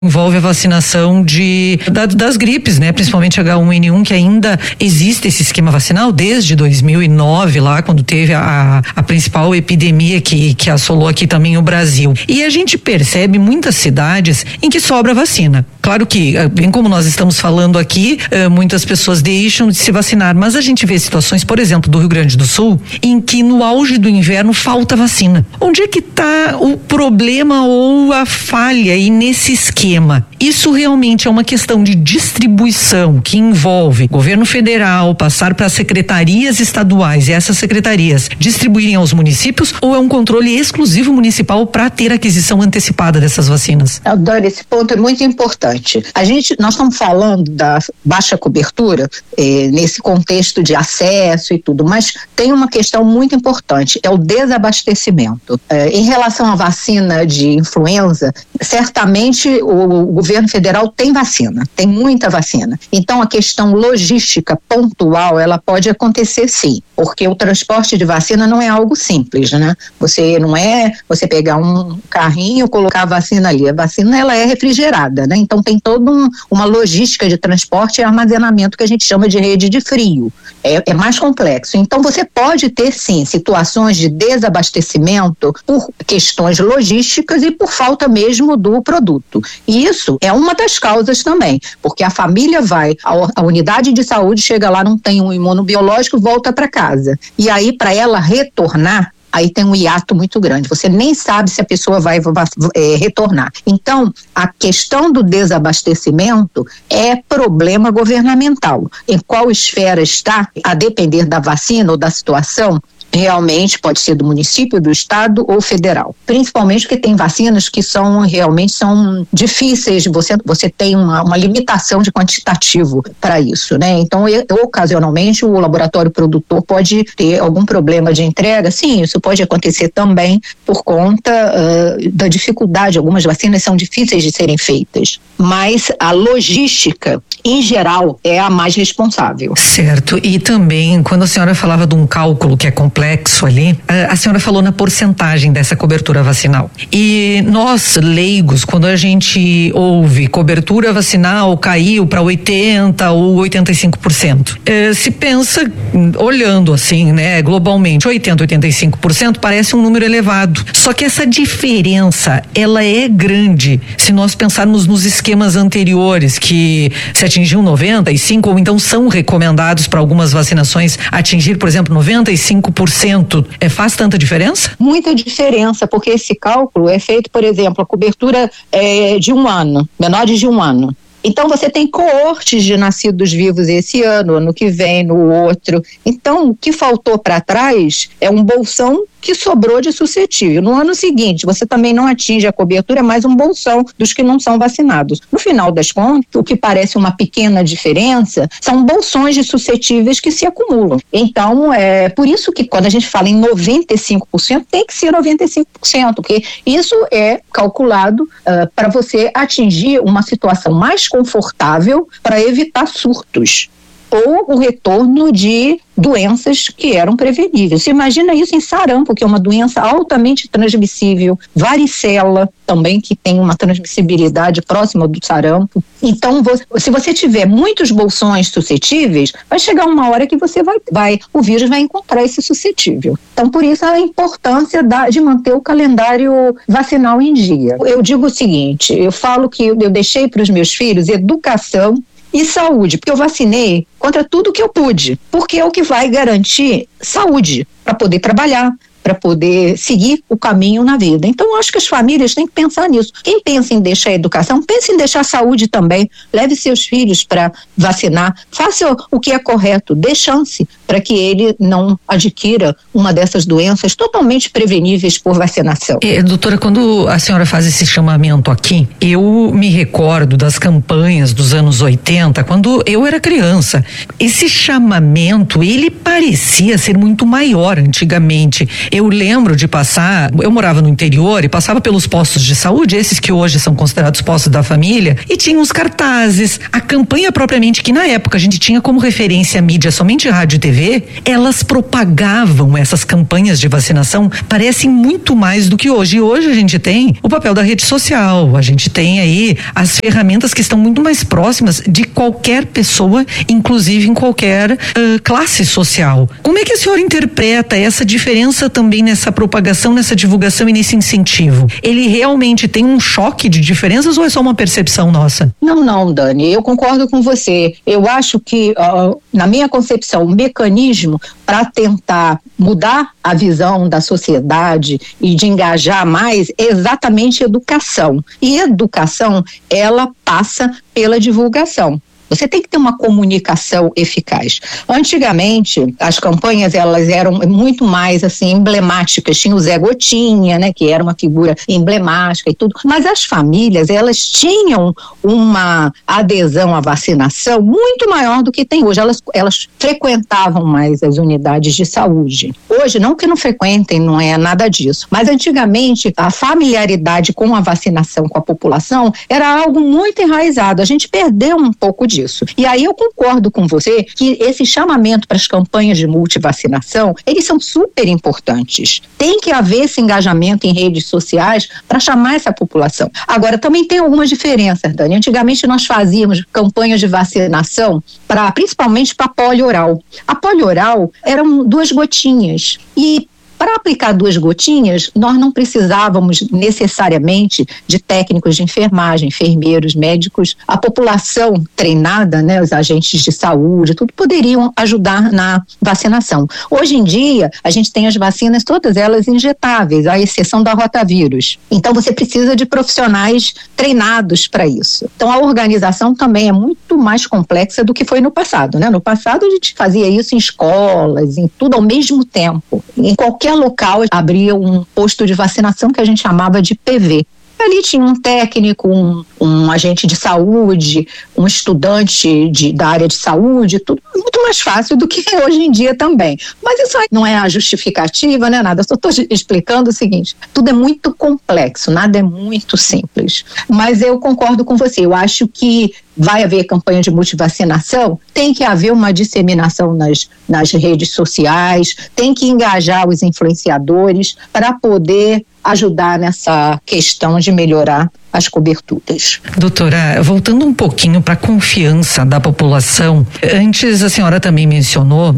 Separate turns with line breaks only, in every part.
envolve a vacinação das gripes, né? Principalmente H1N1, que ainda existe esse esquema vacinal desde 2009, lá quando teve a principal epidemia que assolou aqui também o Brasil. E a gente percebe muitas cidades em que sobra vacina. Claro que, bem como nós estamos falando aqui, muitas pessoas deixam de se vacinar, mas a gente vê situações, por exemplo, do Rio Grande do Sul, em que no auge do inverno falta vacina. Onde é que está o problema ou a falha aí nesse esquema? Isso realmente é uma questão de distribuição que envolve governo federal, passar para as secretarias estaduais e essas secretarias distribuírem aos municípios, ou é um controle exclusivo municipal para ter aquisição antecipada dessas vacinas?
Dori, esse ponto é muito importante. Nós estamos falando da baixa cobertura nesse contexto de acesso e tudo, mas tem uma questão muito importante, é o desabastecimento. Em relação à vacina de influenza, certamente o governo federal tem vacina, tem muita vacina. Então a questão logística pontual, ela pode acontecer sim, porque o transporte de vacina não é algo simples, né? Não é você pegar um carrinho, colocar a vacina ali. A vacina, ela é refrigerada, né? Então tem toda uma logística de transporte e armazenamento que a gente chama de rede de frio. É mais complexo. Então você pode ter sim situações de desabastecimento por questões logísticas e por falta mesmo do produto. E isso é uma das causas também, porque a família vai, a unidade de saúde chega lá, não tem um imunobiológico, volta para casa. E aí, para ela retornar, aí tem um hiato muito grande. Você nem sabe se a pessoa vai retornar. Então, a questão do desabastecimento é problema governamental. Em qual esfera está, a depender da vacina ou da situação, realmente pode ser do município, do estado ou federal. Principalmente porque tem vacinas que realmente são difíceis, você tem uma limitação de quantitativo para isso, né? Então, ocasionalmente, o laboratório produtor pode ter algum problema de entrega. Sim, isso pode acontecer também por conta da dificuldade. Algumas vacinas são difíceis de serem feitas, mas a logística, em geral, é a mais responsável.
Certo. E também, quando a senhora falava de um cálculo que é complexo ali, a senhora falou na porcentagem dessa cobertura vacinal. E nós, leigos, quando a gente ouve cobertura vacinal caiu para 80% ou 85%, se pensa, olhando assim, né, globalmente, 80%, 85% parece um número elevado. Só que essa diferença, ela é grande se nós pensarmos nos esquemas anteriores, que se atingiu 95%, ou então são recomendados para algumas vacinações atingir, por exemplo, 95%. Faz tanta diferença?
Muita diferença, porque esse cálculo é feito, por exemplo, a cobertura de um ano, menores de um ano. Então você tem coortes de nascidos vivos esse ano que vem, no outro. Então o que faltou para trás é um bolsão que sobrou de suscetível. No ano seguinte, você também não atinge a cobertura, é mais um bolsão dos que não são vacinados. No final das contas, o que parece uma pequena diferença são bolsões de suscetíveis que se acumulam. Então, é por isso que quando a gente fala em 95%, tem que ser 95%, porque isso é calculado para você atingir uma situação mais confortável para evitar surtos ou o retorno de doenças que eram preveníveis. Você imagina isso em sarampo, que é uma doença altamente transmissível, varicela também, que tem uma transmissibilidade próxima do sarampo. Então, se você tiver muitos bolsões suscetíveis, vai chegar uma hora que você o vírus vai encontrar esse suscetível. Então, por isso a importância de manter o calendário vacinal em dia. Eu digo o seguinte, eu falo que eu deixei para os meus filhos educação e saúde, porque eu vacinei contra tudo que eu pude, porque é o que vai garantir saúde para poder trabalhar, para poder seguir o caminho na vida. Então, eu acho que as famílias têm que pensar nisso. Quem pensa em deixar a educação, pense em deixar a saúde também. Leve seus filhos para vacinar. Faça o que é correto. Dê chance para que ele não adquira uma dessas doenças totalmente preveníveis por vacinação.
Doutora, quando a senhora faz esse chamamento aqui, eu me recordo das campanhas dos anos 80, quando eu era criança. Esse chamamento, ele parecia ser muito maior antigamente. Eu lembro de passar, eu morava no interior e passava pelos postos de saúde, esses que hoje são considerados postos da família, e tinha os cartazes, a campanha propriamente, que na época a gente tinha como referência a mídia somente rádio e TV, elas propagavam essas campanhas de vacinação, parecem muito mais do que hoje. E hoje a gente tem o papel da rede social, a gente tem aí as ferramentas que estão muito mais próximas de qualquer pessoa, inclusive em qualquer classe social. Como é que o senhor interpreta essa diferença também nessa propagação, nessa divulgação e nesse incentivo? Ele realmente tem um choque de diferenças ou é só uma percepção nossa?
Não, Dani, eu concordo com você. Eu acho que, na minha concepção, o mecanismo para tentar mudar a visão da sociedade e de engajar mais é exatamente educação. E educação, ela passa pela divulgação. Você tem que ter uma comunicação eficaz. Antigamente, as campanhas, elas eram muito mais, assim, emblemáticas. Tinha o Zé Gotinha, né, que era uma figura emblemática e tudo. Mas as famílias, elas tinham uma adesão à vacinação muito maior do que tem hoje. Elas frequentavam mais as unidades de saúde. Hoje, não que não frequentem, não é nada disso. Mas antigamente, a familiaridade com a vacinação com a população era algo muito enraizado. A gente perdeu um pouco disso. E aí eu concordo com você que esse chamamento para as campanhas de multivacinação, eles são super importantes. Tem que haver esse engajamento em redes sociais para chamar essa população. Agora, também tem algumas diferenças, Dani. Antigamente nós fazíamos campanhas de vacinação principalmente para polio oral. A polio oral eram 2 gotinhas e para aplicar 2 gotinhas, nós não precisávamos necessariamente de técnicos de enfermagem, enfermeiros, médicos. A população treinada, né, os agentes de saúde, tudo poderiam ajudar na vacinação. Hoje em dia, a gente tem as vacinas, todas elas injetáveis, à exceção da rotavírus. Então, você precisa de profissionais treinados para isso. Então, a organização também é muito mais complexa do que foi no passado, né? No passado, a gente fazia isso em escolas, em tudo ao mesmo tempo. Em qualquer local abria um posto de vacinação que a gente chamava de PV. Ali tinha um técnico, um agente de saúde, um estudante da área de saúde, tudo muito mais fácil do que hoje em dia também. Mas isso não é a justificativa, né, nada. Só estou explicando o seguinte, tudo é muito complexo, nada é muito simples. Mas eu concordo com você, eu acho que vai haver campanha de multivacinação, tem que haver uma disseminação nas redes sociais, tem que engajar os influenciadores para poder ajudar nessa questão de melhorar as coberturas.
Doutora, voltando um pouquinho para a confiança da população, antes a senhora também mencionou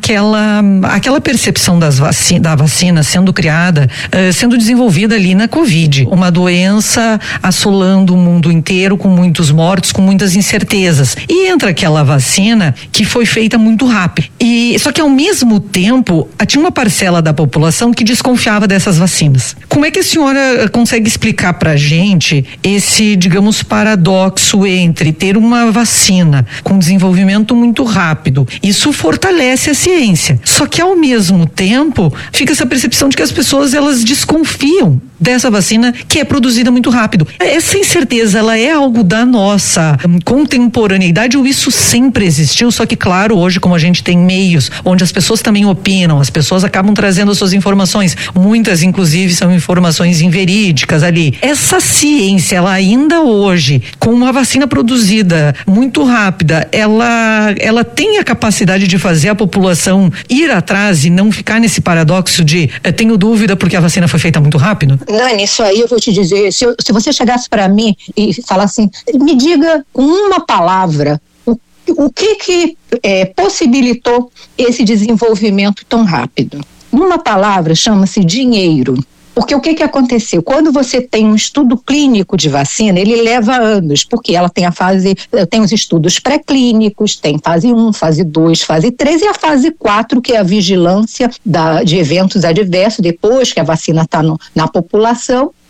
aquela percepção da vacina sendo criada, sendo desenvolvida ali na Covid, uma doença assolando o mundo inteiro, com muitos mortos, com muitas incertezas. E entra aquela vacina que foi feita muito rápido. Só que ao mesmo tempo, tinha uma parcela da população que desconfiava dessas vacinas. Como é que a senhora consegue explicar pra gente esse, digamos, paradoxo entre ter uma vacina com desenvolvimento muito rápido? Isso fortalece a ciência. Só que ao mesmo tempo, fica essa percepção de que as pessoas, elas desconfiam dessa vacina que é produzida muito rápido. Essa incerteza, ela é algo da nossa contemporaneidade ou isso sempre existiu? Só que, claro, hoje, como a gente tem meios onde as pessoas também opinam, as pessoas acabam trazendo as suas informações, muitas inclusive são informações inverídicas ali. Essa ciência, ela ainda hoje, com uma vacina produzida muito rápida, ela tem a capacidade de fazer a população ir atrás e não ficar nesse paradoxo de tenho dúvida porque a vacina foi feita muito rápido?
Nani, isso aí eu vou te dizer, se você chegasse para mim e falasse assim, me diga com uma palavra o que possibilitou esse desenvolvimento tão rápido. Uma palavra chama-se dinheiro. Porque o que aconteceu? Quando você tem um estudo clínico de vacina, ele leva anos, porque ela tem tem os estudos pré-clínicos, tem fase 1, fase 2, fase 3 e a fase 4, que é a vigilância de eventos adversos, depois que a vacina está na população.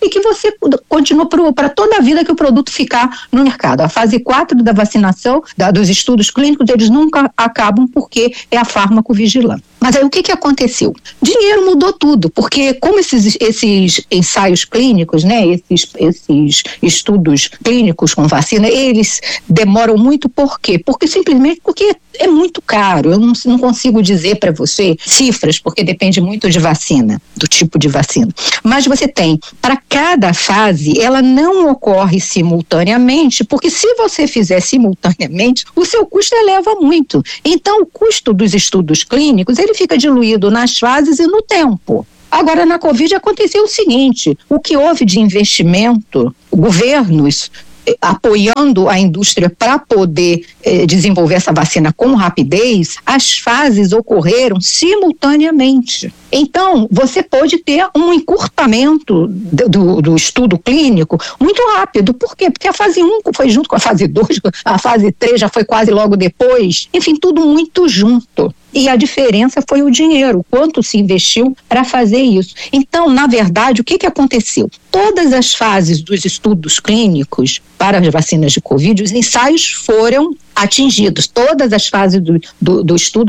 e que você continua para toda a vida que o produto ficar no mercado. A fase 4 da vacinação, dos estudos clínicos, eles nunca acabam porque é a farmacovigilância. Mas aí o que aconteceu? Dinheiro mudou tudo, porque como esses ensaios clínicos, né, esses estudos clínicos com vacina, eles demoram muito, por quê? Simplesmente porque é muito caro. Eu não consigo dizer para você cifras, porque depende muito de vacina, do tipo de vacina. Mas você tem, para cada fase, ela não ocorre simultaneamente, porque se você fizer simultaneamente, o seu custo eleva muito. Então, o custo dos estudos clínicos, ele fica diluído nas fases e no tempo. Agora, na Covid aconteceu o seguinte: o que houve de investimento, governos apoiando a indústria para poder desenvolver essa vacina com rapidez, as fases ocorreram simultaneamente. Então, você pode ter um encurtamento do estudo clínico muito rápido. Por quê? Porque a fase 1 foi junto com a fase 2, a fase 3 já foi quase logo depois. Enfim, tudo muito junto. E a diferença foi o dinheiro, quanto se investiu para fazer isso. Então, na verdade, o que aconteceu? Todas as fases dos estudos clínicos para as vacinas de Covid, os ensaios foram atingidos. Todas as fases do estudo,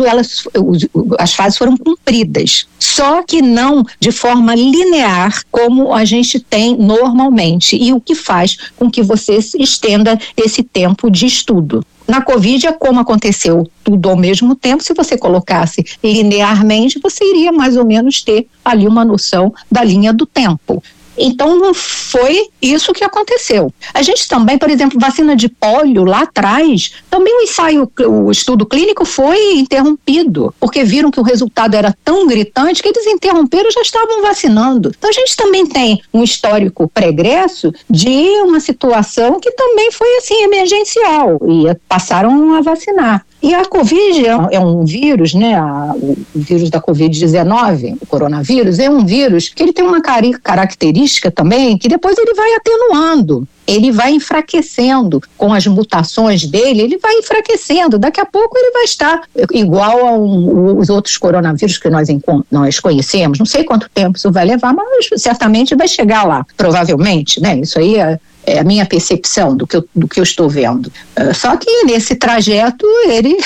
as fases foram cumpridas. Só que não de forma linear, como a gente tem normalmente. E o que faz com que você estenda esse tempo de estudo. Na Covid, como aconteceu tudo ao mesmo tempo, se você colocasse linearmente, você iria mais ou menos ter ali uma noção da linha do tempo. Então, não foi isso que aconteceu. A gente também, por exemplo, vacina de pólio, lá atrás, também o estudo clínico foi interrompido, porque viram que o resultado era tão gritante que eles interromperam e já estavam vacinando. Então, a gente também tem um histórico pregresso de uma situação que também foi, assim, emergencial, e passaram a vacinar. E a Covid é um vírus, né? O vírus da Covid-19, o coronavírus, é um vírus que ele tem uma característica também que depois ele vai atenuando. Ele vai enfraquecendo com as mutações dele, ele vai enfraquecendo. Daqui a pouco ele vai estar igual aos outros coronavírus que nós conhecemos. Não sei quanto tempo isso vai levar, mas certamente vai chegar lá, provavelmente, né? Isso aí é a minha percepção do que eu estou vendo. Só que nesse trajeto ele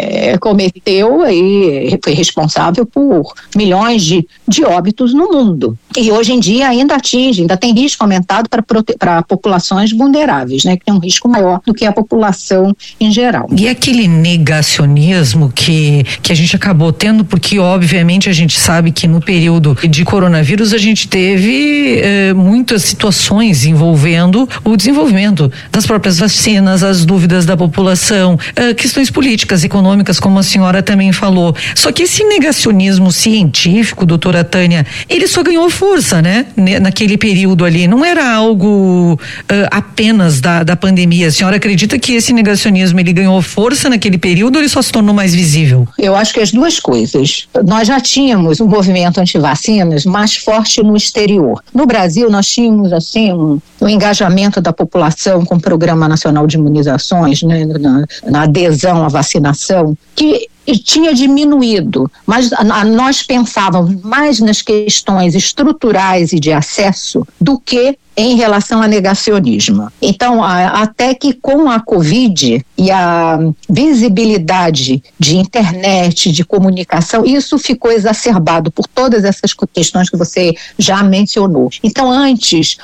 cometeu e foi responsável por milhões de óbitos no mundo. E hoje em dia ainda tem risco aumentado para populações vulneráveis, né, que tem um risco maior do que a população em geral.
E aquele negacionismo que a gente acabou tendo, porque obviamente a gente sabe que no período de coronavírus a gente teve muitas situações envolvendo o desenvolvimento das próprias vacinas, as dúvidas da população, questões políticas, econômicas, como a senhora também falou. Só que esse negacionismo científico, doutora Tânia, ele só ganhou força, né? Naquele período ali. Não era algo apenas da pandemia. A senhora acredita que esse negacionismo ele ganhou força naquele período ou ele só se tornou mais visível?
Eu acho que as duas coisas. Nós já tínhamos um movimento anti-vacinas mais forte no exterior. No Brasil, nós tínhamos assim um engajamento da população com o Programa Nacional de Imunizações, né, na adesão à vacinação, que tinha diminuído, mas nós pensávamos mais nas questões estruturais e de acesso do que em relação a negacionismo. Então, até que com a Covid e a visibilidade de internet, de comunicação, isso ficou exacerbado por todas essas questões que você já mencionou. Então, antes,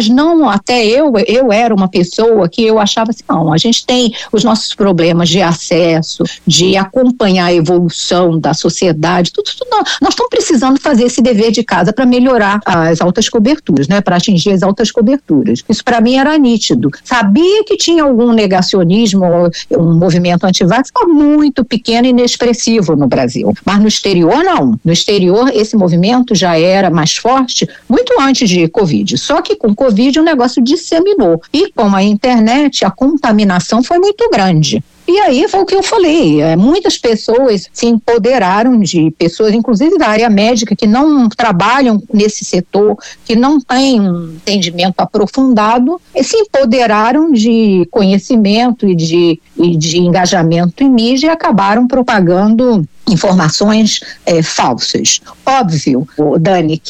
eu era uma pessoa que eu achava assim, não, a gente tem os nossos problemas de acesso, de acompanhar a evolução da sociedade, tudo nós estamos precisando fazer esse dever de casa para melhorar as altas coberturas, né, para atingir as altas coberturas. Isso para mim era nítido. Sabia que tinha algum negacionismo, um movimento anti-vax muito pequeno e inexpressivo no Brasil. Mas no exterior, não. No exterior, esse movimento já era mais forte muito antes de Covid. Só que com Covid o negócio disseminou. E com a internet, a contaminação foi muito grande. E aí foi o que eu falei, muitas pessoas se empoderaram de pessoas, inclusive da área médica, que não trabalham nesse setor, que não têm um entendimento aprofundado, e se empoderaram de conhecimento e de engajamento em mídia e acabaram propagando informações falsas. Óbvio, Dani, que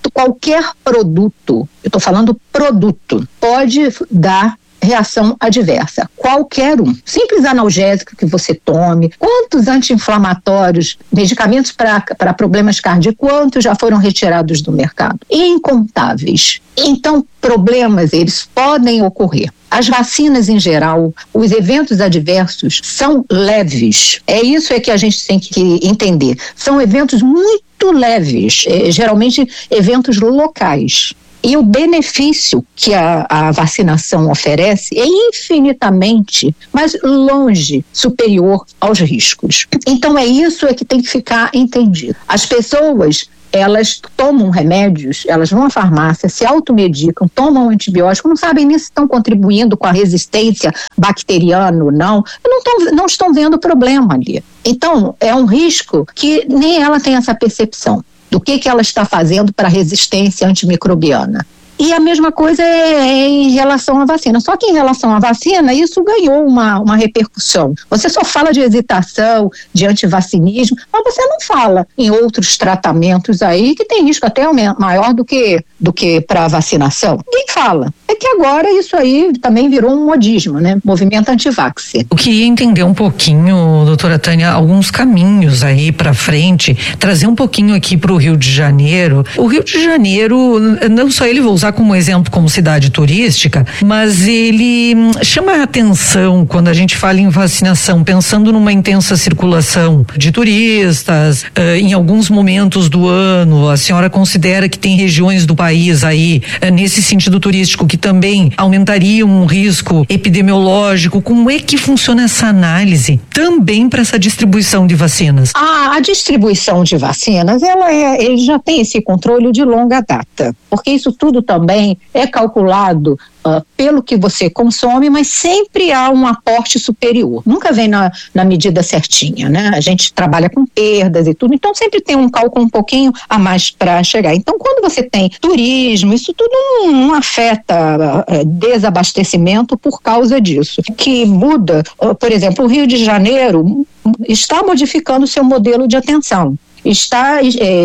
qualquer produto, eu estou falando produto, pode dar reação adversa, qualquer um. Simples analgésico que você tome, quantos anti-inflamatórios, medicamentos para problemas cardíacos, quantos já foram retirados do mercado? Incontáveis. Então, problemas, eles podem ocorrer. As vacinas em geral, os eventos adversos são leves. É isso que a gente tem que entender. São eventos muito leves, geralmente eventos locais. E o benefício que a vacinação oferece é infinitamente, mas longe superior aos riscos. Então é isso que tem que ficar entendido. As pessoas, elas tomam remédios, elas vão à farmácia, se automedicam, tomam antibiótico, não sabem nem se estão contribuindo com a resistência bacteriana ou não, não estão vendo problema ali. Então é um risco que nem ela tem essa percepção do que ela está fazendo para a resistência antimicrobiana. E a mesma coisa é em relação à vacina. Só que em relação à vacina, isso ganhou uma repercussão. Você só fala de hesitação, de antivacinismo, mas você não fala em outros tratamentos aí que tem risco até maior do que para a vacinação. Ninguém fala. É que agora isso aí também virou um modismo, né? Movimento anti-vaxxer.
Eu queria entender um pouquinho, doutora Tânia, alguns caminhos aí para frente, trazer um pouquinho aqui para o Rio de Janeiro. O Rio de Janeiro, não só ele, vou usar como exemplo como cidade turística, mas ele chama a atenção quando a gente fala em vacinação, pensando numa intensa circulação de turistas, em alguns momentos do ano. A senhora considera que tem regiões do país aí, nesse sentido turístico, que também aumentariam um risco epidemiológico? Como é que funciona essa análise também para essa distribuição de vacinas?
A distribuição de vacinas, ele já tem esse controle de longa data, porque isso tudo também é calculado pelo que você consome, mas sempre há um aporte superior. Nunca vem na medida certinha, né? A gente trabalha com perdas e tudo, então sempre tem um cálculo um pouquinho a mais para chegar. Então, quando você tem turismo, isso tudo não afeta desabastecimento por causa disso. O que muda, por exemplo, o Rio de Janeiro está modificando o seu modelo de atenção. Está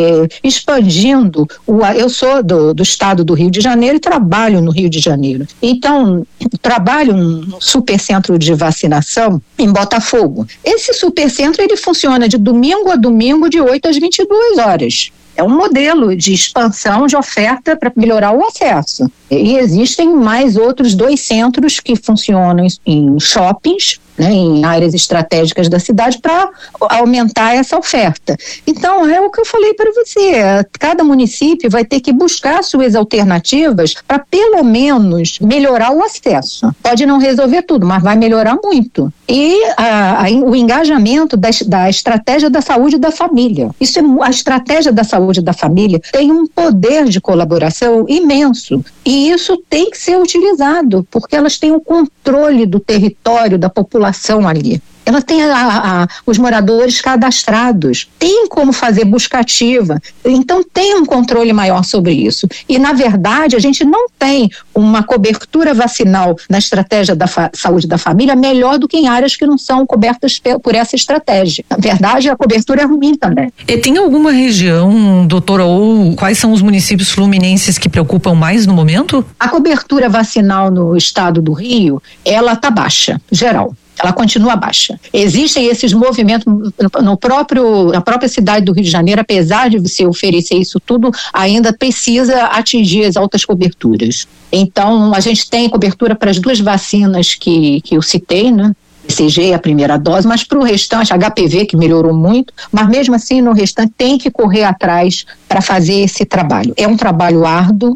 expandindo. Eu sou do estado do Rio de Janeiro e trabalho no Rio de Janeiro. Então, trabalho no supercentro de vacinação em Botafogo. Esse supercentro, ele funciona de domingo a domingo, de 8 às 22 horas. É um modelo de expansão de oferta para melhorar o acesso. E existem mais outros 2 centros que funcionam em shoppings, né, em áreas estratégicas da cidade, para aumentar essa oferta. Então, é o que eu falei para você, cada município vai ter que buscar suas alternativas para pelo menos melhorar o acesso. Pode não resolver tudo, mas vai melhorar muito. E o engajamento da estratégia da saúde da família. A estratégia da saúde da família tem um poder de colaboração imenso, e isso tem que ser utilizado, porque elas têm o controle do território, da população ali. Ela tem os moradores cadastrados, tem como fazer busca ativa, então tem um controle maior sobre isso. E, na verdade, a gente não tem uma cobertura vacinal na estratégia da saúde da família melhor do que em áreas que não são cobertas por essa estratégia. Na verdade, a cobertura é ruim também.
E tem alguma região, doutora, ou quais são os municípios fluminenses que preocupam mais no momento?
A cobertura vacinal no estado do Rio, ela está baixa, geral. Ela continua baixa. Existem esses movimentos na própria cidade do Rio de Janeiro, apesar de você oferecer isso tudo, ainda precisa atingir as altas coberturas. Então, a gente tem cobertura para as 2 vacinas que eu citei, né? BCG, a primeira dose, mas para o restante, HPV, que melhorou muito, mas mesmo assim, no restante, tem que correr atrás para fazer esse trabalho. É um trabalho árduo,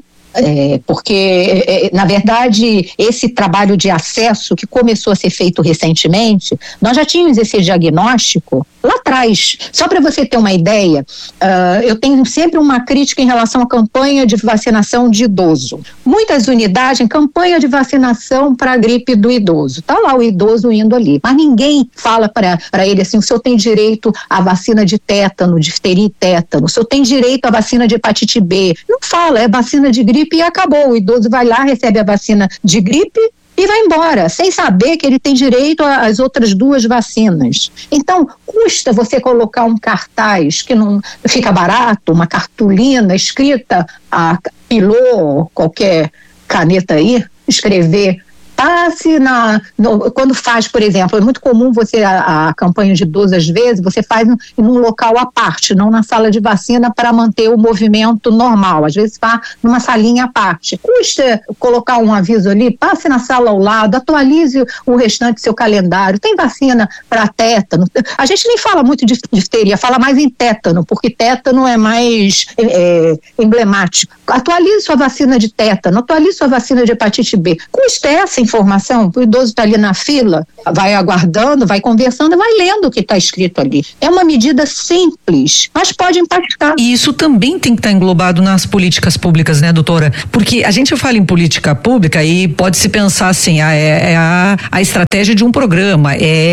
porque, na verdade, esse trabalho de acesso que começou a ser feito recentemente, nós já tínhamos esse diagnóstico lá atrás. Só para você ter uma ideia, eu tenho sempre uma crítica em relação à campanha de vacinação de idoso. Muitas unidades, campanha de vacinação para a gripe do idoso. Está lá o idoso indo ali, mas ninguém fala para ele assim: o senhor tem direito à vacina de tétano, difteria e tétano, o senhor tem direito à vacina de hepatite B. Não fala, é vacina de gripe e acabou. O idoso vai lá, recebe a vacina de gripe e vai embora, sem saber que ele tem direito às outras 2 vacinas. Então, custa você colocar um cartaz que não fica barato, uma cartolina escrita a pilô, qualquer caneta aí, escrever. Passe quando faz, por exemplo, é muito comum você, a campanha de 12 às vezes, você faz em um local à parte, não na sala de vacina para manter o movimento normal, às vezes faz numa salinha à parte. Custa colocar um aviso ali, passe na sala ao lado, atualize o restante do seu calendário, tem vacina para tétano, a gente nem fala muito de difteria, fala mais em tétano, porque tétano é mais emblemático. Atualize sua vacina de tétano, atualize sua vacina de hepatite B. Custa essa informação, o idoso está ali na fila, vai aguardando, vai conversando, vai lendo o que está escrito ali. É uma medida simples, mas pode impactar.
E isso também tem que estar englobado nas políticas públicas, né, doutora? Porque a gente fala em política pública e pode-se pensar assim, a estratégia de um programa,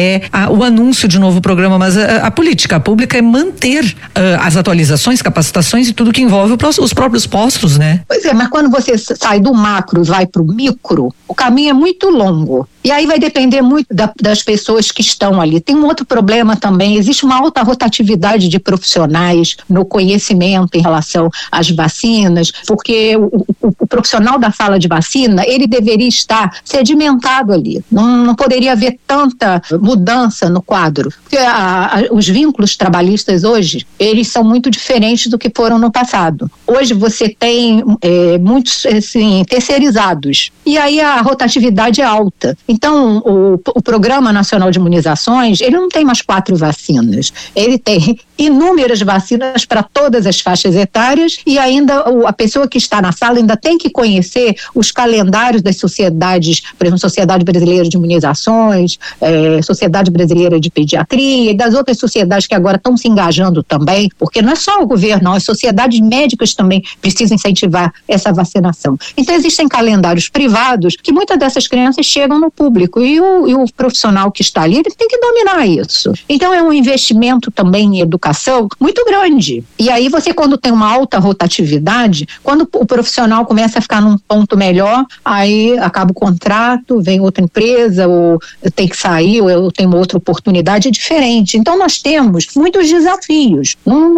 o anúncio de um novo programa, mas a política pública é manter as atualizações, capacitações e tudo que envolve os próprios postos, né?
Pois é, mas quando você sai do macro e vai para o micro, o caminho é muito longo. E aí vai depender muito das pessoas que estão ali. Tem um outro problema também, existe uma alta rotatividade de profissionais no conhecimento em relação às vacinas, porque o profissional da sala de vacina, ele deveria estar sedimentado ali. Não poderia haver tanta mudança no quadro. Porque os vínculos trabalhistas hoje, eles são muito diferentes do que foram no passado. Hoje você tem muitos assim, terceirizados. E aí a rotatividade é alta. Então, o Programa Nacional de Imunizações, ele não tem mais 4 vacinas. Ele tem inúmeras vacinas para todas as faixas etárias e ainda a pessoa que está na sala ainda tem que conhecer os calendários das sociedades, por exemplo, Sociedade Brasileira de Imunizações, Sociedade Brasileira de Pediatria e das outras sociedades que agora estão se engajando também, porque não é só o governo, as sociedades médicas também precisam incentivar essa vacinação. Então, existem calendários privados que muitas dessas crianças chegam no público e o profissional que está ali, ele tem que dominar isso. Então, é um investimento também em educação muito grande. E aí você, quando tem uma alta rotatividade, quando o profissional começa a ficar num ponto melhor, aí acaba o contrato, vem outra empresa, ou tem que sair, ou eu tenho uma outra oportunidade, é diferente. Então, nós temos muitos desafios.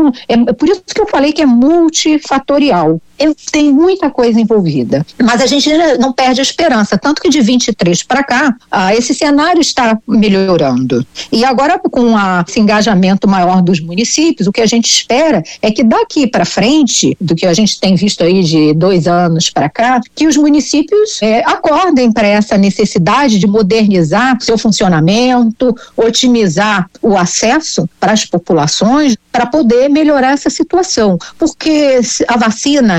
É por isso que eu falei que é multifatorial. Tem muita coisa envolvida, mas a gente não perde a esperança, tanto que de 23 para cá, esse cenário está melhorando. E agora, com esse engajamento maior dos municípios, o que a gente espera é que daqui para frente, do que a gente tem visto aí de 2 anos para cá, que os municípios acordem para essa necessidade de modernizar seu funcionamento, otimizar o acesso para as populações, para poder melhorar essa situação. Porque a vacina,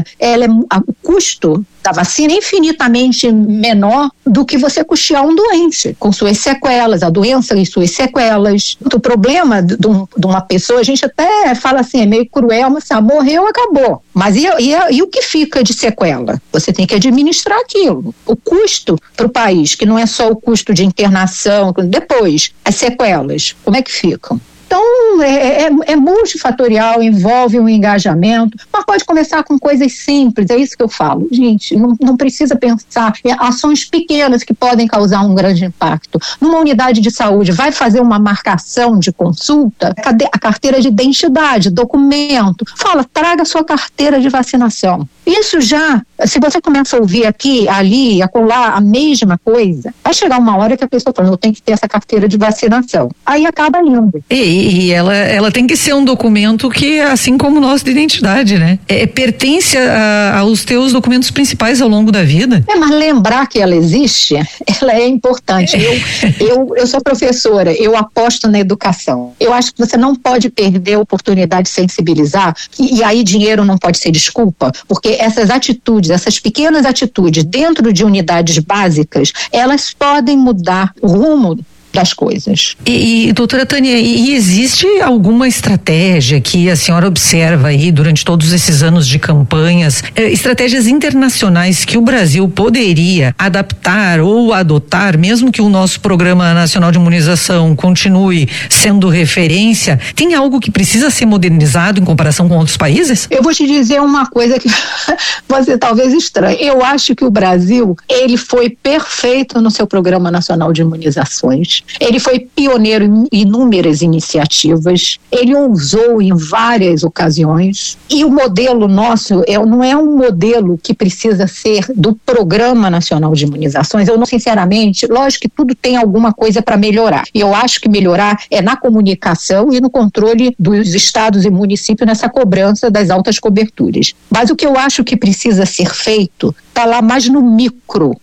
o custo da vacina é infinitamente menor do que você custear um doente, com suas sequelas, a doença e suas sequelas. O problema de uma pessoa, a gente até fala assim, é meio cruel, mas morreu, acabou. Mas e o que fica de sequela? Você tem que administrar aquilo. O custo para o país, que não é só o custo de internação, depois, as sequelas, como é que ficam? Então, é multifatorial, envolve um engajamento, mas pode começar com coisas simples, é isso que eu falo. Gente, não precisa pensar em ações pequenas que podem causar um grande impacto. Numa unidade de saúde, vai fazer uma marcação de consulta, cadê a carteira de identidade, documento? Fala, traga sua carteira de vacinação. Isso já, se você começa a ouvir aqui, ali, acolá, a mesma coisa, vai chegar uma hora que a pessoa fala, eu tenho que ter essa carteira de vacinação. Aí acaba indo.
E ela tem que ser um documento que, assim como o nosso de identidade, né? Pertence aos teus documentos principais ao longo da vida.
Mas lembrar que ela existe, ela é importante. Eu sou professora, eu aposto na educação. Eu acho que você não pode perder a oportunidade de sensibilizar, e aí dinheiro não pode ser desculpa, porque essas atitudes, essas pequenas atitudes dentro de unidades básicas, elas podem mudar o rumo das coisas.
E doutora Tânia, e existe alguma estratégia que a senhora observa aí durante todos esses anos de campanhas, estratégias internacionais que o Brasil poderia adaptar ou adotar, mesmo que o nosso Programa Nacional de Imunização continue sendo referência? Tem algo que precisa ser modernizado em comparação com outros países?
Eu vou te dizer uma coisa que você talvez estranhe. Eu acho que o Brasil, ele foi perfeito no seu Programa Nacional de Imunizações. Ele foi pioneiro em inúmeras iniciativas. Ele ousou em várias ocasiões. E o modelo nosso não é um modelo que precisa ser do Programa Nacional de Imunizações. Eu não, sinceramente, lógico que tudo tem alguma coisa para melhorar. E eu acho que melhorar é na comunicação e no controle dos estados e municípios nessa cobrança das altas coberturas. Mas o que eu acho que precisa ser feito está lá mais no micro.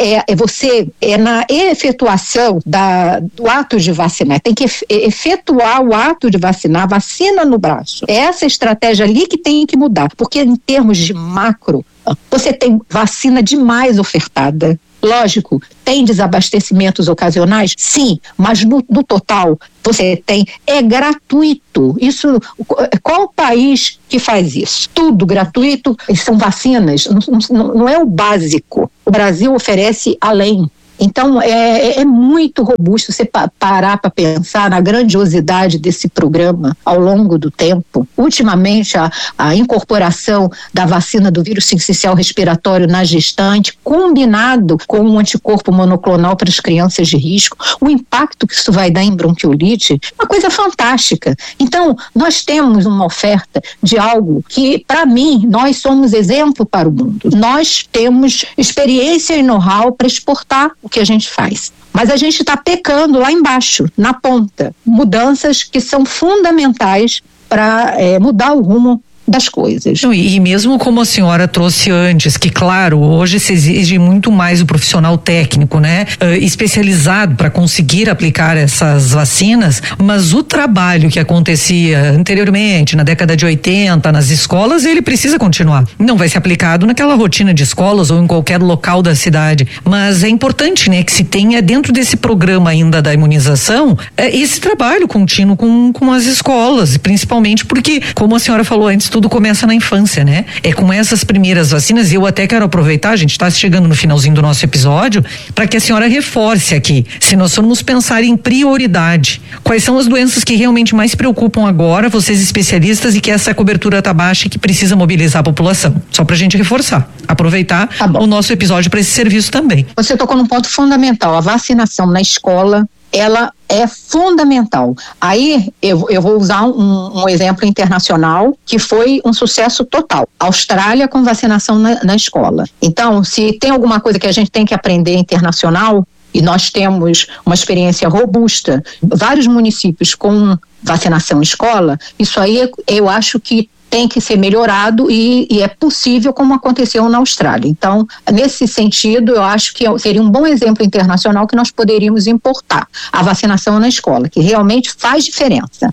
É na efetuação do ato de vacinar. Tem que efetuar o ato de vacinar, vacina no braço. É essa estratégia ali que tem que mudar, porque em termos de macro, você tem vacina demais ofertada. Lógico, tem desabastecimentos ocasionais? Sim, mas no total você tem, é gratuito. Isso, qual país que faz isso? Tudo gratuito, são vacinas, não é o básico. O Brasil oferece além. Então, é muito robusto você parar para pensar na grandiosidade desse programa ao longo do tempo. Ultimamente, a incorporação da vacina do vírus sincicial respiratório na gestante, combinado com um anticorpo monoclonal para as crianças de risco, o impacto que isso vai dar em bronquiolite, é uma coisa fantástica. Então, nós temos uma oferta de algo que, para mim, nós somos exemplo para o mundo. Nós temos experiência e know-how para exportar o que a gente faz. Mas a gente está pecando lá embaixo, na ponta. Mudanças que são fundamentais para mudar o rumo das coisas.
E mesmo como a senhora trouxe antes, que claro, hoje se exige muito mais o profissional técnico, né? Especializado para conseguir aplicar essas vacinas, mas o trabalho que acontecia anteriormente, na década de 80, nas escolas, ele precisa continuar. Não vai ser aplicado naquela rotina de escolas ou em qualquer local da cidade, mas é importante, né, que se tenha dentro desse programa ainda da imunização, esse trabalho contínuo com as escolas, principalmente porque, como a senhora falou antes, tudo começa na infância, né? É com essas primeiras vacinas, e eu até quero aproveitar, a gente está chegando no finalzinho do nosso episódio, para que a senhora reforce aqui, se nós formos pensar em prioridade, quais são as doenças que realmente mais preocupam agora, vocês especialistas, e que essa cobertura está baixa e que precisa mobilizar a população, só pra gente reforçar, aproveitar o nosso episódio para esse serviço também.
Você tocou num ponto fundamental, a vacinação na escola, ela é fundamental. Aí eu vou usar um exemplo internacional que foi um sucesso total. Austrália com vacinação na escola. Então, se tem alguma coisa que a gente tem que aprender internacional, e nós temos uma experiência robusta, vários municípios com vacinação em escola, isso aí eu acho que tem que ser melhorado e é possível, como aconteceu na Austrália. Então, nesse sentido, eu acho que seria um bom exemplo internacional que nós poderíamos importar a vacinação na escola, que realmente faz diferença.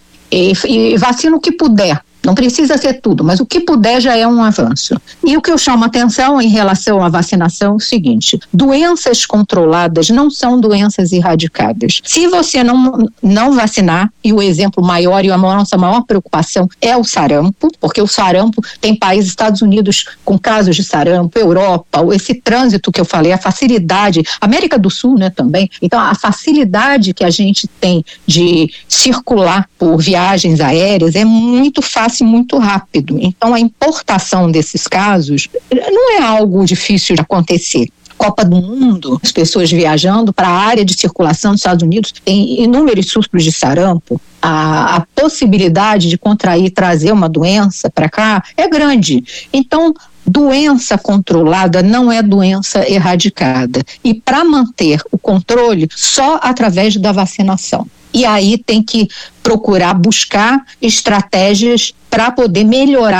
E vacina o que puder. Não precisa ser tudo, mas o que puder já é um avanço. E o que eu chamo a atenção em relação à vacinação é o seguinte: doenças controladas não são doenças erradicadas. Se você não vacinar, e o exemplo maior e a nossa maior preocupação é o sarampo, porque o sarampo tem países, Estados Unidos com casos de sarampo, Europa, esse trânsito que eu falei, a facilidade, América do Sul, né, também. Então, a facilidade que a gente tem de circular por viagens aéreas é muito fácil, muito rápido. Então, a importação desses casos não é algo difícil de acontecer. Copa do Mundo, as pessoas viajando para a área de circulação dos Estados Unidos, tem inúmeros surtos de sarampo. A possibilidade de contrair, trazer uma doença para cá é grande. Então, doença controlada não é doença erradicada. E para manter o controle, só através da vacinação. E aí tem que procurar buscar estratégias para poder melhorar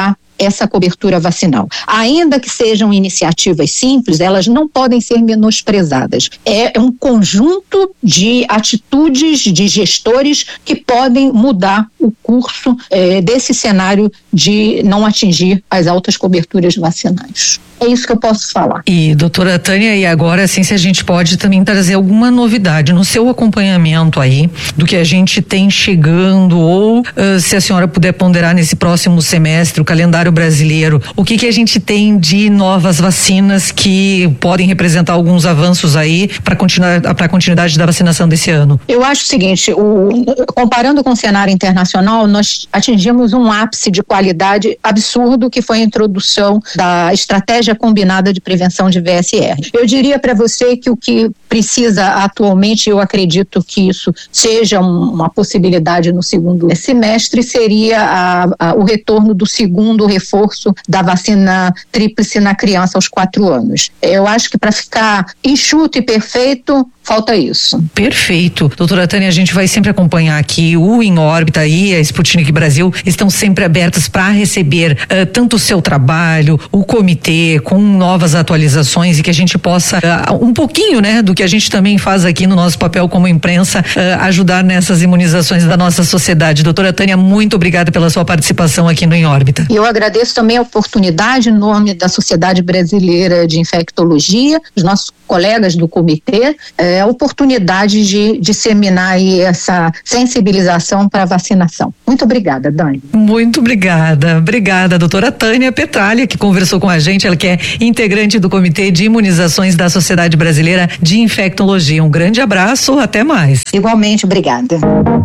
essa cobertura vacinal. Ainda que sejam iniciativas simples, elas não podem ser menosprezadas. É um conjunto de atitudes de gestores que podem mudar o curso desse cenário de não atingir as altas coberturas vacinais. É isso que eu posso falar.
E, doutora Tânia, e agora, assim, se a gente pode também trazer alguma novidade no seu acompanhamento aí, do que a gente tem chegando, ou se a senhora puder ponderar nesse próximo semestre, o calendário brasileiro, o que a gente tem de novas vacinas que podem representar alguns avanços aí para a continuidade da vacinação desse ano?
Eu acho o seguinte, comparando com o cenário internacional, nós atingimos um ápice de qualidade absurdo, que foi a introdução da estratégia combinada de prevenção de VSR. Eu diria para você que o que precisa atualmente, eu acredito que isso seja uma possibilidade no segundo semestre, seria o retorno do segundo reforço da vacina tríplice na criança aos 4 anos. Eu acho que para ficar enxuto e perfeito, falta isso.
Perfeito. Doutora Tânia, a gente vai sempre acompanhar aqui o Em Órbita e a Sputnik Brasil estão sempre abertas para receber tanto o seu trabalho, o comitê, com novas atualizações e que a gente possa, um pouquinho, né, do que a gente também faz aqui no nosso papel como imprensa, ajudar nessas imunizações da nossa sociedade. Doutora Tânia, muito obrigada pela sua participação aqui no Em Órbita.
Eu agradeço também a oportunidade, em nome da Sociedade Brasileira de Infectologia, os nossos colegas do comitê, a oportunidade de disseminar aí essa sensibilização para a vacinação. Muito obrigada, Dani.
Muito obrigada. Obrigada, doutora Tânia Petralha, que conversou com a gente, ela que é integrante do Comitê de Imunizações da Sociedade Brasileira de Infectologia. Um grande abraço, até mais.
Igualmente, obrigada.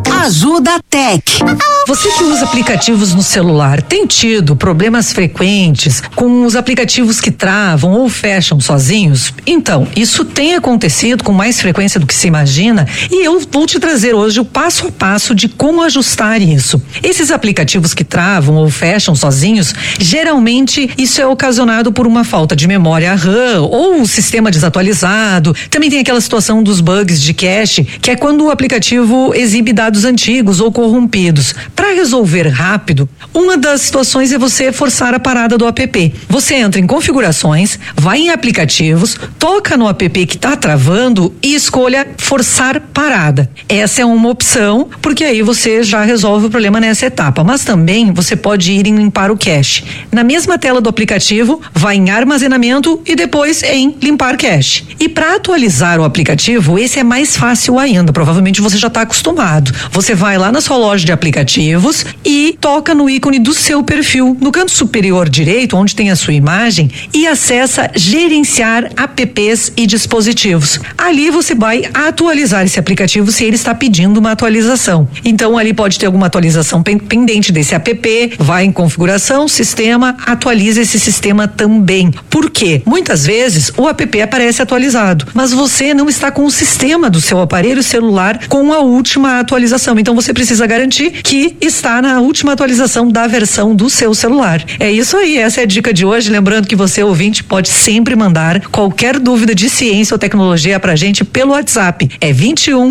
Ajuda Tech.
Você que usa aplicativos no celular, tem tido problemas frequentes com os aplicativos que travam ou fecham sozinhos? Então, isso tem acontecido com mais frequência do que se imagina e eu vou te trazer hoje o passo a passo de como ajustar isso. Esses aplicativos que travam ou fecham sozinhos, geralmente isso é ocasionado por uma falta de memória RAM ou o sistema desatualizado. Também tem aquela situação dos bugs de cache, que é quando o aplicativo exibe dados antigos ou corrompidos. Para resolver rápido, uma das situações é você forçar a parada do app. Você entra em configurações, vai em aplicativos, toca no app que está travando e escolha forçar parada. Essa é uma opção, porque aí você já resolve o problema nessa etapa. Mas também você pode ir em limpar o cache. Na mesma tela do aplicativo, vai em armazenamento e depois em limpar cache. E para atualizar o aplicativo, esse é mais fácil ainda. Provavelmente você já está acostumado. Você vai lá na sua loja de aplicativos e toca no ícone do seu perfil, no canto superior direito, onde tem a sua imagem, e acessa gerenciar apps e dispositivos. Ali você vai atualizar esse aplicativo se ele está pedindo uma atualização. Então ali pode ter alguma atualização pendente desse app, vai em configuração, sistema, atualiza esse sistema também. Por quê? Muitas vezes o app aparece atualizado, mas você não está com o sistema do seu aparelho celular com a última atualização. Então você precisa garantir que está na última atualização da versão do seu celular. É isso aí, essa é a dica de hoje. Lembrando que você, ouvinte, pode sempre mandar qualquer dúvida de ciência ou tecnologia pra gente pelo WhatsApp. É 21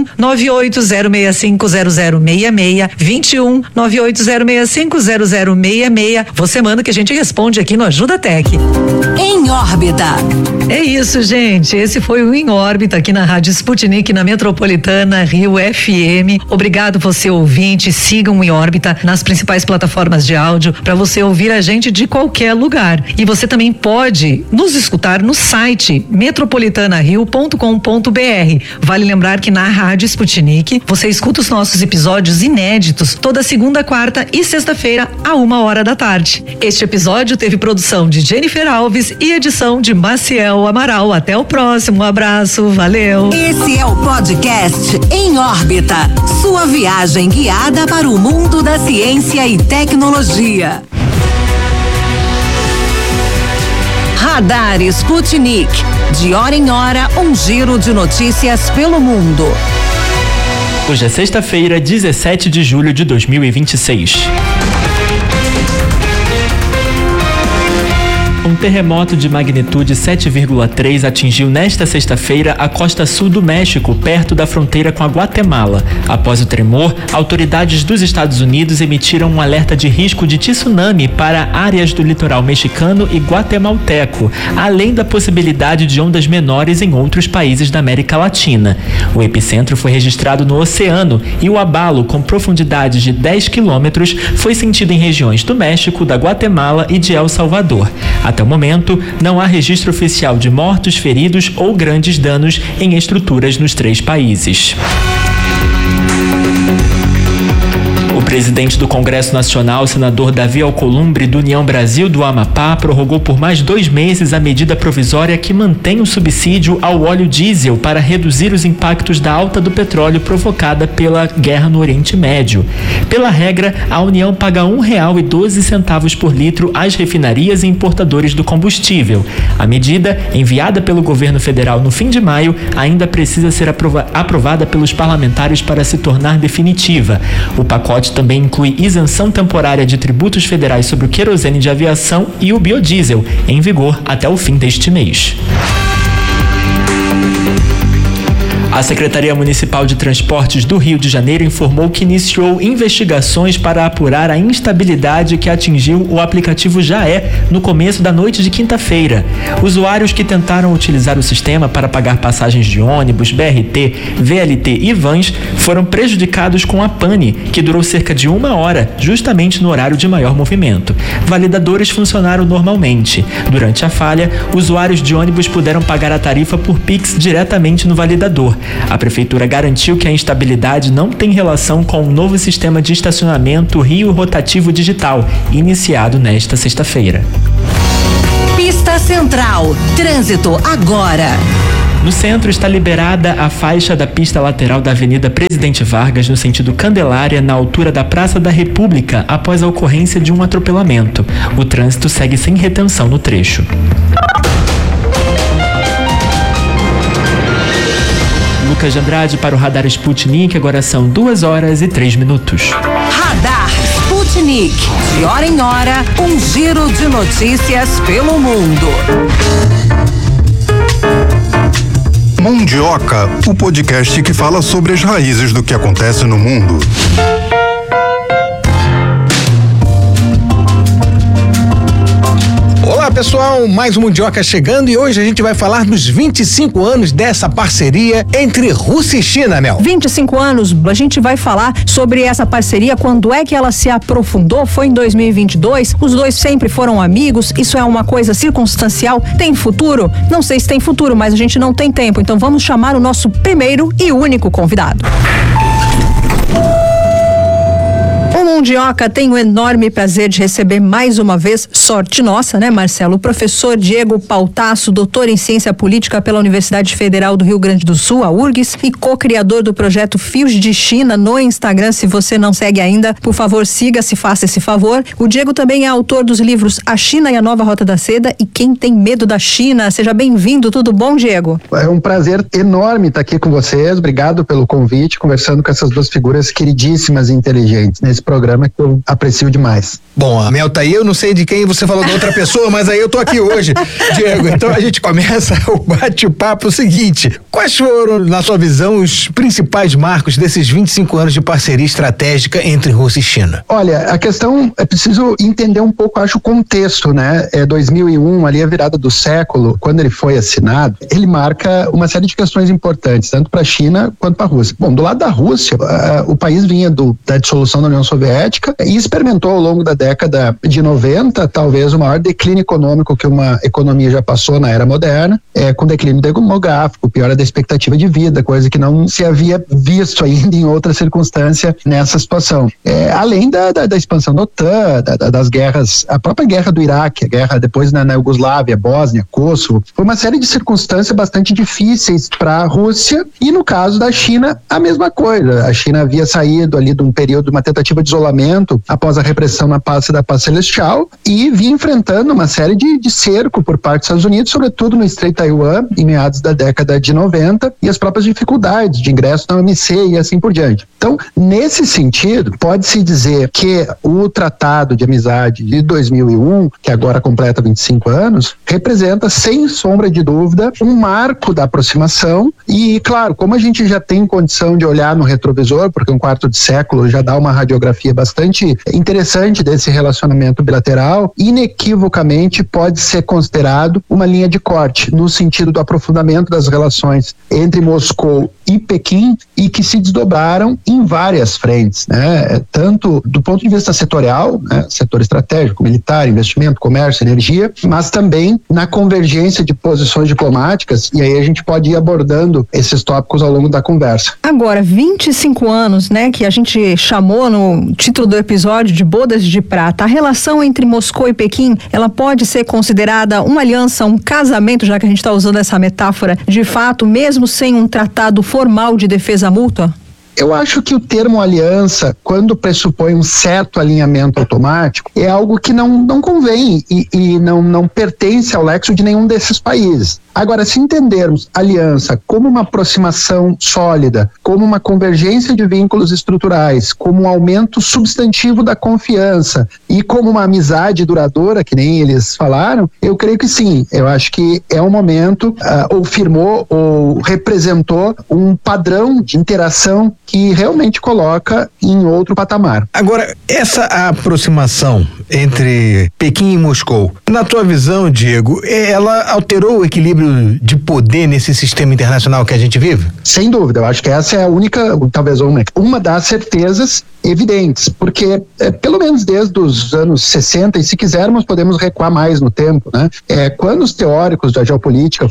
98065 0066, 21 98065 0066. Você manda que a gente responde aqui no Ajuda Tech.
Em Órbita.
É isso, gente. Esse foi o Em Órbita aqui na Rádio Sputnik, na Metropolitana Rio FM. Obrigado, você ouvinte. Sigam o Em Órbita nas principais plataformas de áudio para você ouvir a gente de qualquer lugar. E você também pode nos escutar no site metropolitanario.com.br. Vale lembrar que na Rádio Sputnik você escuta os nossos episódios inéditos toda segunda, quarta e sexta-feira à 13h. Este episódio teve produção de Jennifer Alves e edição de Maciel Amaral. Até o próximo. Um abraço. Valeu.
Esse é o podcast Em Órbita. Sua viagem guiada para o mundo da ciência e tecnologia. Radar Sputnik. De hora em hora, um giro de notícias pelo mundo.
Hoje é sexta-feira, 17 de julho de 2026. Um terremoto de magnitude 7,3 atingiu nesta sexta-feira a costa sul do México, perto da fronteira com a Guatemala. Após o tremor, autoridades dos Estados Unidos emitiram um alerta de risco de tsunami para áreas do litoral mexicano e guatemalteco, além da possibilidade de ondas menores em outros países da América Latina. O epicentro foi registrado no oceano e o abalo, com profundidades de 10 quilômetros, foi sentido em regiões do México, da Guatemala e de El Salvador. Até o momento, não há registro oficial de mortos, feridos ou grandes danos em estruturas nos 3 países. O presidente do Congresso Nacional, senador Davi Alcolumbre, do União Brasil do Amapá, prorrogou por mais 2 meses a medida provisória que mantém o subsídio ao óleo diesel para reduzir os impactos da alta do petróleo provocada pela guerra no Oriente Médio. Pela regra, a União paga R$ 1,12 por litro às refinarias e importadores do combustível. A medida, enviada pelo governo federal no fim de maio, ainda precisa ser aprovada pelos parlamentares para se tornar definitiva. O pacote também inclui isenção temporária de tributos federais sobre o querosene de aviação e o biodiesel, em vigor até o fim deste mês. A Secretaria Municipal de Transportes do Rio de Janeiro informou que iniciou investigações para apurar a instabilidade que atingiu o aplicativo Jaé no começo da noite de quinta-feira. Usuários que tentaram utilizar o sistema para pagar passagens de ônibus, BRT, VLT e vans foram prejudicados com a pane, que durou cerca de 1 hora, justamente no horário de maior movimento. Validadores funcionaram normalmente. Durante a falha, usuários de ônibus puderam pagar a tarifa por Pix diretamente no validador. A Prefeitura garantiu que a instabilidade não tem relação com o novo sistema de estacionamento Rio Rotativo Digital, iniciado nesta sexta-feira.
Pista Central. Trânsito agora.
No centro está liberada a faixa da pista lateral da Avenida Presidente Vargas, no sentido Candelária, na altura da Praça da República, após a ocorrência de um atropelamento. O trânsito segue sem retenção no trecho. Lucas de Andrade para o Radar Sputnik, agora são 2h03.
Radar Sputnik. De hora em hora, um giro de notícias pelo mundo.
Mundioca, o podcast que fala sobre as raízes do que acontece no mundo.
Olá pessoal, mais um Mundioca chegando e hoje a gente vai falar dos 25 anos dessa parceria entre Rússia e China, Mel.
25 anos, a gente vai falar sobre essa parceria, quando é que ela se aprofundou, foi em 2022, os dois sempre foram amigos, isso é uma coisa circunstancial, tem futuro? Não sei se tem futuro, mas a gente não tem tempo, então vamos chamar o nosso primeiro e único convidado. O Mundioca tem o enorme prazer de receber mais uma vez, sorte nossa, né, Marcelo? O professor Diego Pautasso, doutor em ciência política pela Universidade Federal do Rio Grande do Sul, a URGS, e co-criador do projeto Fios de China no Instagram. Se você não segue ainda, por favor, siga, se faça esse favor. O Diego também é autor dos livros A China e a Nova Rota da Seda e Quem Tem Medo da China. Seja bem-vindo, tudo bom, Diego?
É um prazer enorme estar aqui com vocês, obrigado pelo convite, conversando com essas duas figuras queridíssimas e inteligentes nesse programa que eu aprecio demais.
Bom, a Mel tá aí, eu não sei de quem você falou da outra pessoa, mas aí eu tô aqui hoje, Diego. Então a gente começa o bate-papo seguinte. Quais foram, na sua visão, os principais marcos desses 25 anos de parceria estratégica entre Rússia e China?
Olha, a questão é preciso entender um pouco, acho, o contexto, né? 2001, ali a virada do século, quando ele foi assinado, ele marca uma série de questões importantes, tanto para a China quanto para a Rússia. Bom, do lado da Rússia, o país vinha da dissolução da União Soviética e experimentou ao longo da década de 90, talvez o maior declínio econômico que uma economia já passou na era moderna, com declínio demográfico, piora da expectativa de vida, coisa que não se havia visto ainda em outra circunstância nessa situação. Além da expansão da OTAN, das guerras, a própria guerra do Iraque, a guerra depois na Iugoslávia, Bósnia, Kosovo, foi uma série de circunstâncias bastante difíceis para a Rússia, e no caso da China, a mesma coisa. A China havia saído ali de um período, de uma tentativa de isolamento isolamento após a repressão na Praça da Paz Celestial e vinha enfrentando uma série de cerco por parte dos Estados Unidos, sobretudo no Estreito de Taiwan, em meados da década de 90, e as próprias dificuldades de ingresso na OMC e assim por diante. Então, nesse sentido, pode-se dizer que o Tratado de Amizade de 2001, que agora completa 25 anos, representa, sem sombra de dúvida, um marco da aproximação e, claro, como a gente já tem condição de olhar no retrovisor, porque um quarto de século já dá uma radiografia bastante interessante desse relacionamento bilateral, inequivocamente pode ser considerado uma linha de corte, no sentido do aprofundamento das relações entre Moscou e Pequim e que se desdobraram em várias frentes, né? Tanto do ponto de vista setorial, né? Setor estratégico, militar, investimento, comércio, energia, mas também na convergência de posições diplomáticas, e aí a gente pode ir abordando esses tópicos ao longo da conversa.
Agora, 25 anos, né, que a gente chamou no título do episódio de Bodas de Prata, a relação entre Moscou e Pequim, ela pode ser considerada uma aliança, um casamento, já que a gente está usando essa metáfora, de fato, mesmo sem um tratado formal de defesa mútua?
Eu acho que o termo aliança, quando pressupõe um certo alinhamento automático, é algo que não convém e não pertence ao lexo de nenhum desses países. Agora, se entendermos aliança como uma aproximação sólida, como uma convergência de vínculos estruturais, como um aumento substantivo da confiança e como uma amizade duradoura, que nem eles falaram, eu creio que sim. Eu acho que é um momento, ou firmou, ou representou um padrão de interação que realmente coloca em outro patamar.
Agora, essa aproximação entre Pequim e Moscou, na tua visão, Diego, ela alterou o equilíbrio de poder nesse sistema internacional que a gente vive?
Sem dúvida, eu acho que essa é a única, talvez uma das certezas evidentes, porque pelo menos desde os anos 60, e se quisermos podemos recuar mais no tempo, né? Quando os teóricos da geopolítica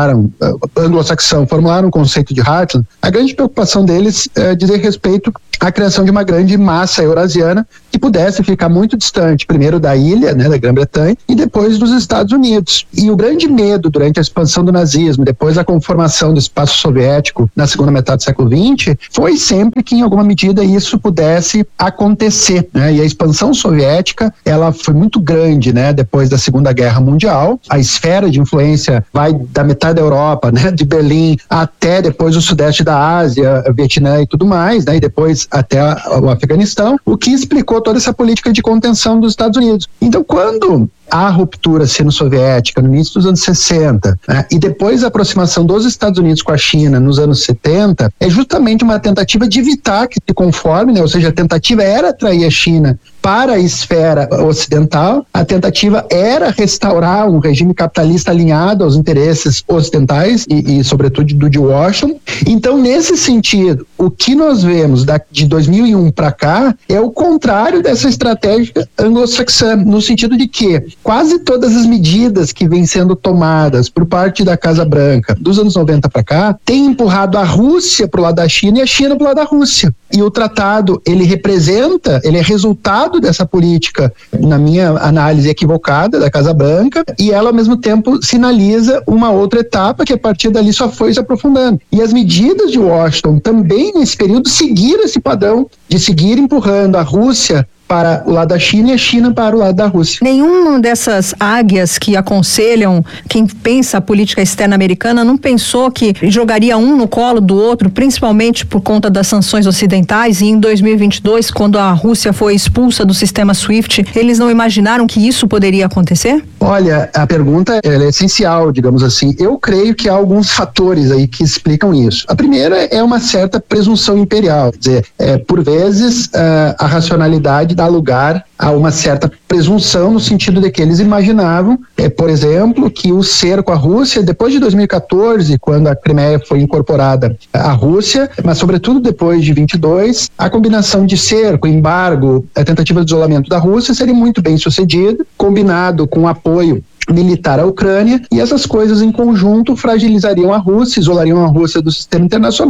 anglo-saxão formularam o conceito de Heartland, a grande preocupação deles dizer respeito à criação de uma grande massa eurasiana que pudesse ficar muito distante, primeiro da ilha, né, da Grã-Bretanha, e depois dos Estados Unidos. E o grande medo durante a expansão do nazismo, depois da conformação do espaço soviético na segunda metade do século XX, foi sempre que em alguma medida isso pudesse acontecer, né? E a expansão soviética, ela foi muito grande, né, depois da Segunda Guerra Mundial. A esfera de influência vai da metade da Europa, né, de Berlim até depois o sudeste da Ásia, Vietnã e tudo mais, né, e depois até o Afeganistão, o que explicou toda essa política de contenção dos Estados Unidos. Então, quando a ruptura sino-soviética no início dos anos 60, né, e depois a aproximação dos Estados Unidos com a China nos anos 70, é justamente uma tentativa de evitar que se conforme, né, ou seja, a tentativa era atrair a China para a esfera ocidental, a tentativa era restaurar um regime capitalista alinhado aos interesses ocidentais e sobretudo do de Washington. Então, nesse sentido, o que nós vemos de 2001 para cá é o contrário dessa estratégia anglo-saxã, no sentido de que quase todas as medidas que vêm sendo tomadas por parte da Casa Branca dos anos 90 para cá têm empurrado a Rússia para o lado da China e a China para o lado da Rússia. E o tratado, ele é resultado dessa política, na minha análise equivocada, da Casa Branca, e ela ao mesmo tempo sinaliza uma outra etapa que a partir dali só foi se aprofundando. E as medidas de Washington também nesse período seguiram esse padrão de seguir empurrando a Rússia para o lado da China e a China para o lado da Rússia.
Nenhuma dessas águias que aconselham quem pensa a política externa americana não pensou que jogaria um no colo do outro, principalmente por conta das sanções ocidentais, e em 2022, quando a Rússia foi expulsa do sistema SWIFT, eles não imaginaram que isso poderia acontecer?
Olha, a pergunta é essencial, digamos assim. Eu creio que há alguns fatores aí que explicam isso. A primeira é uma certa presunção imperial, quer dizer, por vezes a racionalidade dá lugar a uma certa presunção no sentido de que eles imaginavam, por exemplo, que o cerco à Rússia, depois de 2014, quando a Crimeia foi incorporada à Rússia, mas sobretudo depois de 22, a combinação de cerco, embargo, a tentativa de isolamento da Rússia seria muito bem sucedida, combinado com o apoio militar à Ucrânia, e essas coisas em conjunto fragilizariam a Rússia, isolariam a Rússia do sistema internacional,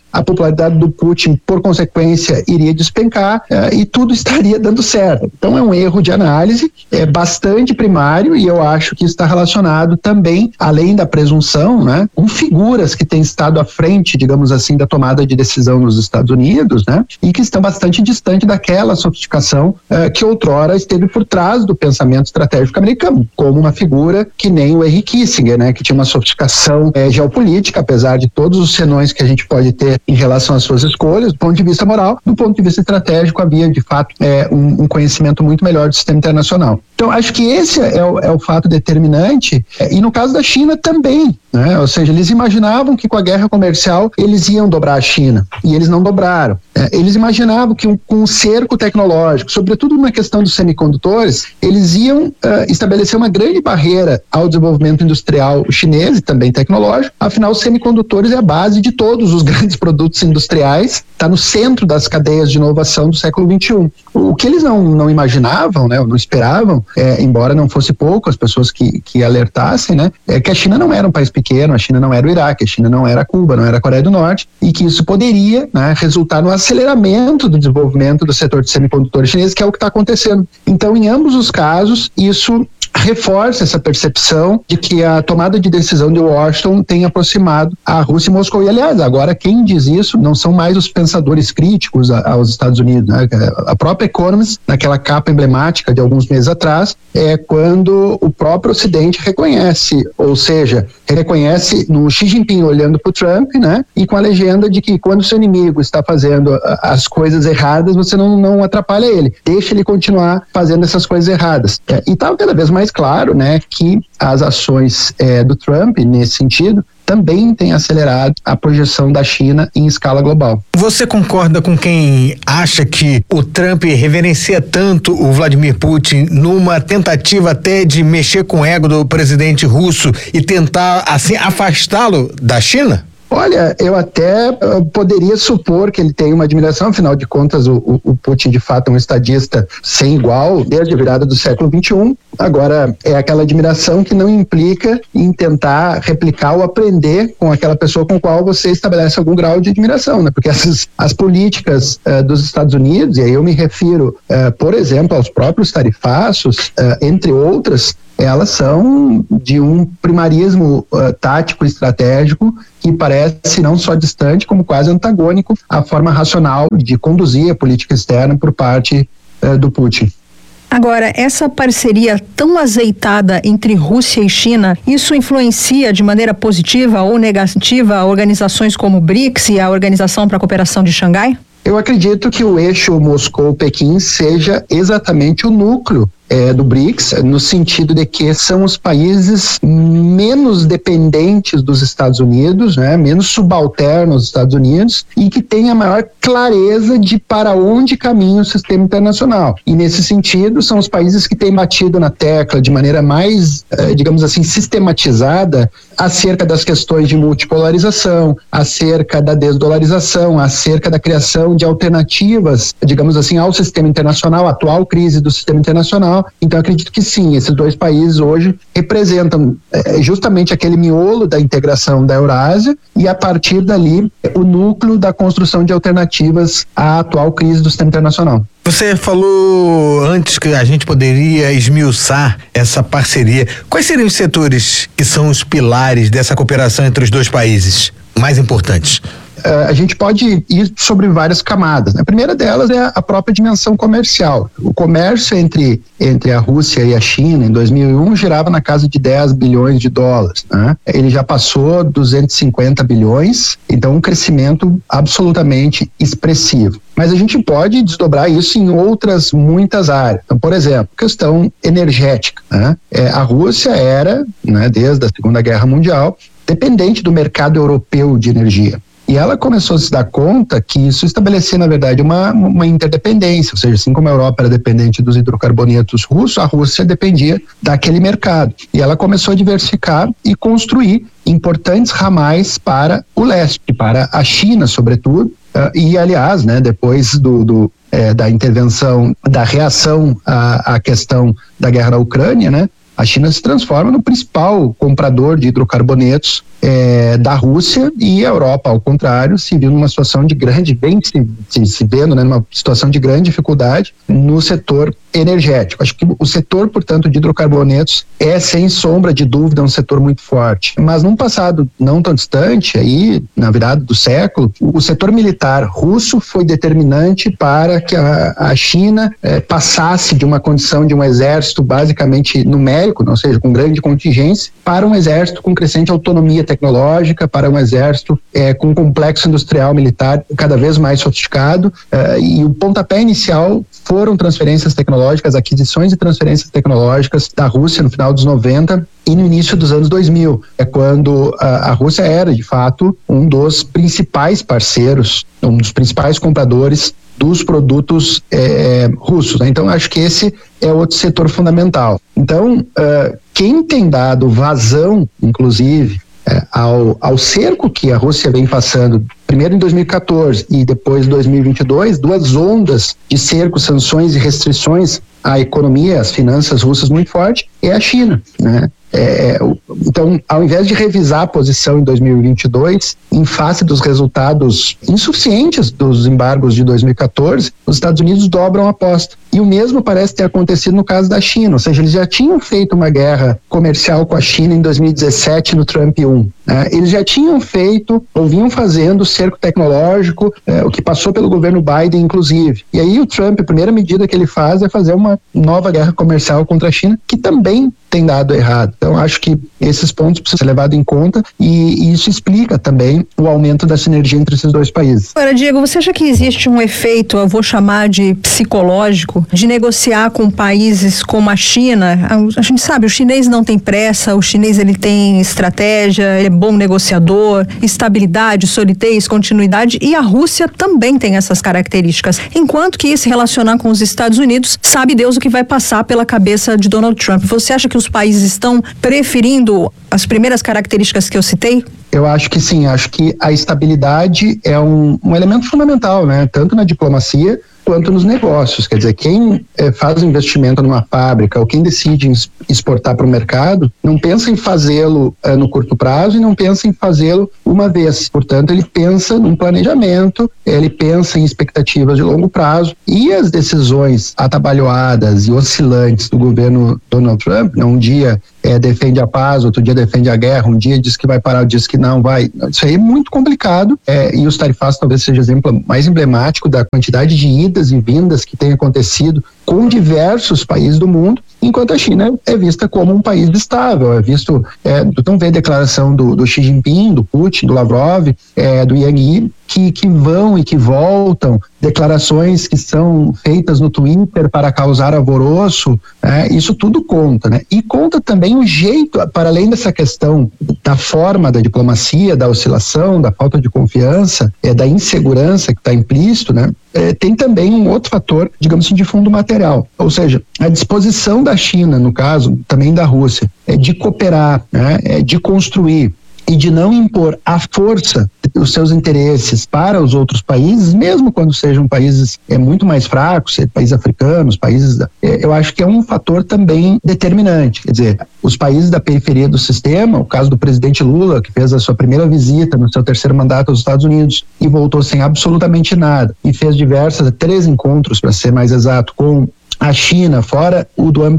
a popularidade do Putin, por consequência, iria despencar e tudo estaria dando certo. Então é um erro de análise, é bastante primário, e eu acho que está relacionado também, além da presunção, né, com figuras que têm estado à frente, digamos assim, da tomada de decisão nos Estados Unidos, né, e que estão bastante distante daquela sofisticação que outrora esteve por trás do pensamento estratégico americano, como uma figura que nem o Henry Kissinger, né, que tinha uma sofisticação geopolítica, apesar de todos os senões que a gente pode ter em relação às suas escolhas, do ponto de vista moral, do ponto de vista estratégico, havia de fato um conhecimento muito melhor do sistema internacional. Então, acho que esse é o fato determinante, e no caso da China também, né? Ou seja, eles imaginavam que com a guerra comercial eles iam dobrar a China, e eles não dobraram. Eles imaginavam que com um cerco tecnológico, sobretudo na questão dos semicondutores, eles iam estabelecer uma grande barreira ao desenvolvimento industrial chinês e também tecnológico. Afinal, os semicondutores é a base de todos os grandes produtos industriais, está no centro das cadeias de inovação do século XXI. O que eles não imaginavam, né, ou não esperavam, embora não fosse pouco as pessoas que alertassem, né, é que a China não era um país pequeno, a China não era o Iraque, a China não era Cuba, não era a Coreia do Norte, e que isso poderia, né, resultar no aceleramento do desenvolvimento do setor de semicondutores chineses, que é o que está acontecendo. Então, em ambos os casos, isso reforça essa percepção de que a tomada de decisão de Washington tem aproximado a Rússia e Moscou. E, aliás, agora quem diz isso não são mais os pensadores críticos aos Estados Unidos, né? A própria Economist, naquela capa emblemática de alguns meses atrás, é quando o próprio Ocidente reconhece, ou seja, reconhece no Xi Jinping olhando para o Trump, né? E com a legenda de que quando o seu inimigo está fazendo as coisas erradas, você não atrapalha ele, deixa ele continuar fazendo essas coisas erradas. E está cada vez mais claro, né, que as ações do Trump, nesse sentido, também têm acelerado a projeção da China em escala global.
Você concorda com quem acha que o Trump reverencia tanto o Vladimir Putin numa tentativa até de mexer com o ego do presidente russo e tentar, assim, afastá-lo da China?
Olha, eu até poderia supor que ele tem uma admiração, afinal de contas o Putin de fato é um estadista sem igual desde a virada do século XXI. Agora, é aquela admiração que não implica em tentar replicar ou aprender com aquela pessoa com a qual você estabelece algum grau de admiração, né? Porque as políticas dos Estados Unidos, e aí eu me refiro, por exemplo, aos próprios tarifaços, entre outras, elas são de um primarismo tático e estratégico que parece não só distante, como quase antagônico à forma racional de conduzir a política externa por parte do Putin.
Agora, essa parceria tão azeitada entre Rússia e China, isso influencia de maneira positiva ou negativa organizações como o BRICS e a Organização para a Cooperação de Xangai?
Eu acredito que o eixo Moscou-Pequim seja exatamente o núcleo do BRICS, no sentido de que são os países menos dependentes dos Estados Unidos, né, menos subalternos dos Estados Unidos, e que têm a maior clareza de para onde caminha o sistema internacional. E nesse sentido, são os países que têm batido na tecla de maneira mais, digamos assim, sistematizada acerca das questões de multipolarização, acerca da desdolarização, acerca da criação de alternativas, digamos assim, ao sistema internacional, à atual crise do sistema internacional. Então, acredito que sim, esses dois países hoje representam justamente aquele miolo da integração da Eurásia e, a partir dali, o núcleo da construção de alternativas à atual crise do sistema internacional.
Você falou antes que a gente poderia esmiuçar essa parceria. Quais seriam os setores que são os pilares dessa cooperação entre os dois países mais importantes?
A gente pode ir sobre várias camadas. A primeira delas é a própria dimensão comercial. O comércio entre a Rússia e a China em 2001 girava na casa de 10 bilhões de dólares, né? Ele já passou 250 bilhões, então um crescimento absolutamente expressivo. Mas a gente pode desdobrar isso em outras muitas áreas. Então, por exemplo, questão energética, né? A Rússia era, né, desde a Segunda Guerra Mundial, dependente do mercado europeu de energia. E ela começou a se dar conta que isso estabelecia, na verdade, uma interdependência, ou seja, assim como a Europa era dependente dos hidrocarbonetos russos, a Rússia dependia daquele mercado. E ela começou a diversificar e construir importantes ramais para o leste, para a China, sobretudo. E, aliás, né, depois da intervenção, da reação à questão da guerra na Ucrânia, né, a China se transforma no principal comprador de hidrocarbonetos da Rússia, e a Europa, ao contrário, se viu numa situação de grande, se vendo, né, numa situação de grande dificuldade no setor energético. Acho que o setor, portanto, de hidrocarbonetos é, sem sombra de dúvida, um setor muito forte. Mas num passado não tão distante, aí, na virada do século, o setor militar russo foi determinante para que a China passasse de uma condição de um exército basicamente numérico, ou seja, com grande contingência, para um exército com crescente autonomia tecnológica, para um exército com um complexo industrial militar cada vez mais sofisticado, e o pontapé inicial foram transferências tecnológicas, aquisições e transferências tecnológicas da Rússia no final dos 90 e no início dos anos 2000. É quando a Rússia era, de fato, um dos principais parceiros, um dos principais compradores dos produtos russos, né? Então, acho que esse é outro setor fundamental. Então, quem tem dado vazão, inclusive, ao cerco que a Rússia vem passando, primeiro em 2014 e depois em 2022, duas ondas de cerco, sanções e restrições à economia, às finanças russas muito forte, é a China, né? Então, ao invés de revisar a posição em 2022, em face dos resultados insuficientes dos embargos de 2014, os Estados Unidos dobram a aposta. E o mesmo parece ter acontecido no caso da China, ou seja, eles já tinham feito uma guerra comercial com a China em 2017 no Trump 1. Eles já tinham feito, ou vinham fazendo cerco tecnológico, o que passou pelo governo Biden, inclusive. E aí o Trump, a primeira medida que ele faz é fazer uma nova guerra comercial contra a China, que também tem dado errado. Então, acho que esses pontos precisam ser levados em conta e isso explica também o aumento da sinergia entre esses dois países.
Agora, Diego, você acha que existe um efeito, eu vou chamar de psicológico, de negociar com países como a China? A gente sabe, o chinês não tem pressa, o chinês ele tem estratégia, ele é bom negociador, estabilidade, solidez, continuidade, e a Rússia também tem essas características. Enquanto que se relacionar com os Estados Unidos, sabe Deus o que vai passar pela cabeça de Donald Trump. Você acha que os países estão preferindo as primeiras características que eu citei?
Eu acho que sim, acho que a estabilidade é um elemento fundamental, né? Tanto na diplomacia quanto nos negócios. Quer dizer, quem faz um investimento numa fábrica ou quem decide exportar para o mercado, não pensa em fazê-lo no curto prazo e não pensa em fazê-lo uma vez. Portanto, ele pensa num planejamento, ele pensa em expectativas de longo prazo, e as decisões atabalhoadas e oscilantes do governo Donald Trump, um dia defende a paz, outro dia defende a guerra, um dia diz que vai parar, diz que não vai. Isso aí é muito complicado, e os tarifaços talvez seja o exemplo mais emblemático da quantidade de idas e vindas que tem acontecido com diversos países do mundo, enquanto a China é vista como um país estável, então vê a declaração do Xi Jinping, do Putin, do Lavrov, do Yang Yi, que vão e que voltam, declarações que são feitas no Twitter para causar alvoroço, isso tudo conta, né? E conta também o jeito, para além dessa questão da forma da diplomacia, da oscilação, da falta de confiança, da insegurança que está implícito, né? Tem também um outro fator, digamos assim, de fundo material, ou seja, a disposição da China, no caso, também da Rússia, de cooperar, de construir e de não impor à força os seus interesses para os outros países, mesmo quando sejam países muito mais fracos, países africanos, eu acho que é um fator também determinante. Quer dizer, os países da periferia do sistema, o caso do presidente Lula, que fez a sua primeira visita no seu terceiro mandato aos Estados Unidos e voltou sem absolutamente nada, e fez 3 encontros, para ser mais exato, com a China, fora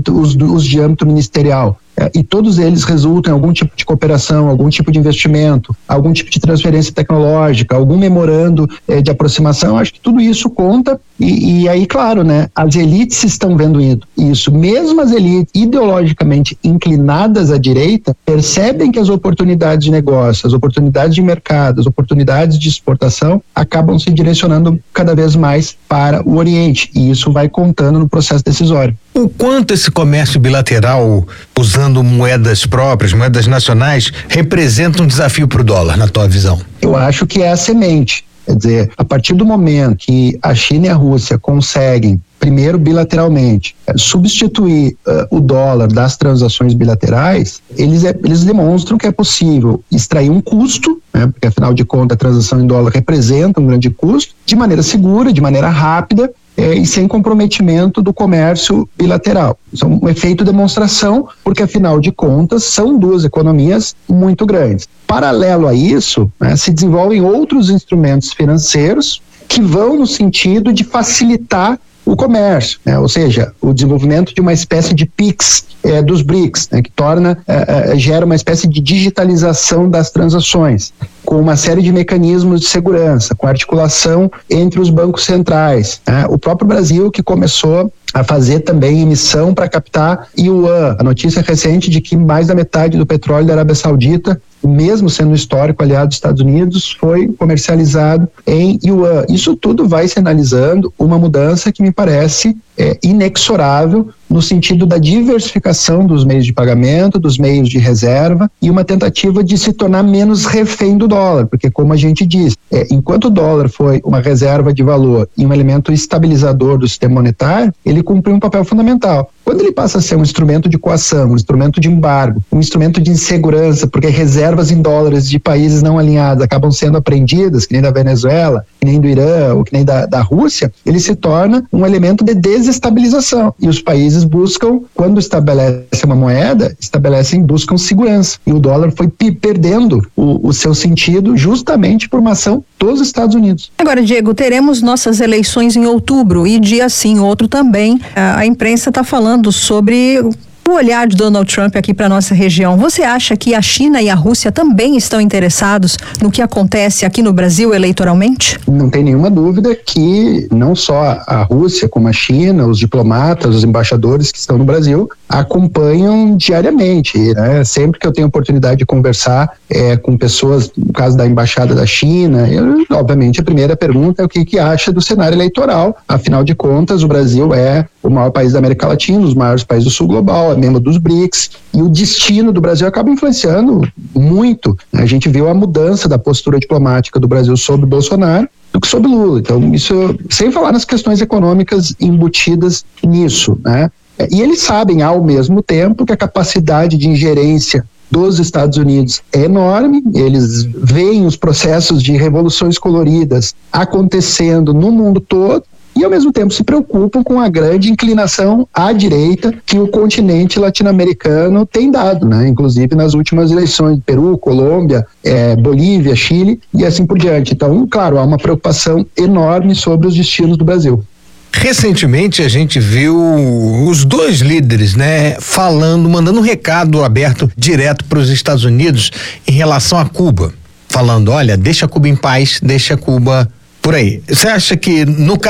os de âmbito ministerial, e todos eles resultam em algum tipo de cooperação, algum tipo de investimento, algum tipo de transferência tecnológica, algum memorando de aproximação. Acho que tudo isso conta, e aí, claro, né, as elites estão vendo isso, mesmo as elites ideologicamente inclinadas à direita percebem que as oportunidades de negócio, as oportunidades de mercado, as oportunidades de exportação acabam se direcionando cada vez mais para o Oriente, e isso vai contando no processo decisório.
O quanto esse comércio bilateral, usando moedas próprias, moedas nacionais, representa um desafio para o dólar, na tua visão?
Eu acho que é a semente. Quer dizer, a partir do momento que a China e a Rússia conseguem, primeiro bilateralmente, substituir o dólar das transações bilaterais, eles demonstram que é possível extrair um custo, né, porque afinal de contas a transação em dólar representa um grande custo, de maneira segura, de maneira rápida, e sem comprometimento do comércio bilateral. Isso é um efeito demonstração, porque afinal de contas são duas economias muito grandes. Paralelo a isso, né, se desenvolvem outros instrumentos financeiros que vão no sentido de facilitar o comércio, né? Ou seja, o desenvolvimento de uma espécie de PIX dos BRICS, né? Que gera uma espécie de digitalização das transações, com uma série de mecanismos de segurança, com articulação entre os bancos centrais, né? O próprio Brasil que começou a fazer também emissão para captar yuan. A notícia recente de que mais da metade do petróleo da Arábia Saudita, mesmo sendo histórico aliado dos Estados Unidos, foi comercializado em yuan. Isso tudo vai sinalizando uma mudança que me parece inexorável no sentido da diversificação dos meios de pagamento, dos meios de reserva e uma tentativa de se tornar menos refém do dólar, porque como a gente diz, enquanto o dólar foi uma reserva de valor e um elemento estabilizador do sistema monetário, ele cumpriu um papel fundamental. Quando ele passa a ser um instrumento de coação, um instrumento de embargo, um instrumento de insegurança, porque reservas em dólares de países não alinhados acabam sendo apreendidas, que nem da Venezuela, que nem do Irã, ou que nem da Rússia, ele se torna um elemento de desestabilização. E os países buscam, quando estabelecem uma moeda, buscam segurança. E o dólar foi perdendo o seu sentido justamente por uma ação dos Estados Unidos.
Agora, Diego, teremos nossas eleições em outubro e dia sim, outro também. A imprensa está falando sobre o olhar de Donald Trump aqui para nossa região. Você acha que a China e a Rússia também estão interessados no que acontece aqui no Brasil eleitoralmente?
Não tem nenhuma dúvida que não só a Rússia, como a China, os diplomatas, os embaixadores que estão no Brasil acompanham diariamente, né? Sempre que eu tenho oportunidade de conversar com pessoas, no caso da embaixada da China, obviamente a primeira pergunta é o que acha do cenário eleitoral. Afinal de contas, o Brasil é o maior país da América Latina, os maiores países do sul global, é membro dos BRICS, e o destino do Brasil acaba influenciando muito. A gente viu a mudança da postura diplomática do Brasil sobre Bolsonaro do que sobre Lula. Então, isso sem falar nas questões econômicas embutidas nisso, né? E eles sabem, ao mesmo tempo, que a capacidade de ingerência dos Estados Unidos é enorme. Eles veem os processos de revoluções coloridas acontecendo no mundo todo e, ao mesmo tempo, se preocupam com a grande inclinação à direita que o continente latino-americano tem dado, né? Inclusive nas últimas eleições, Peru, Colômbia, Bolívia, Chile e assim por diante. Então, claro, há uma preocupação enorme sobre os destinos do Brasil.
Recentemente a gente viu os dois líderes, né, mandando um recado aberto direto para os Estados Unidos em relação a Cuba, falando, olha, deixa Cuba em paz, deixa Cuba por aí. Você acha que no